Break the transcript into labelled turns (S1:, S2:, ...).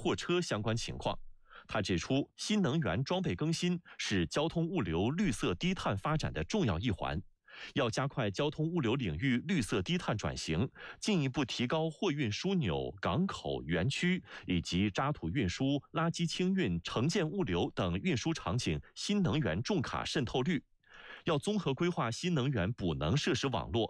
S1: 货车相关情况。他指出，新能源装备更新是交通物流绿色低碳发展的重要一环。要加快交通物流领域绿色低碳转型，进一步提高货运枢纽、港口、园区以及渣土运输、垃圾清运、城建物流等运输场景新能源重卡渗透率。要综合规划新能源补能设施网络，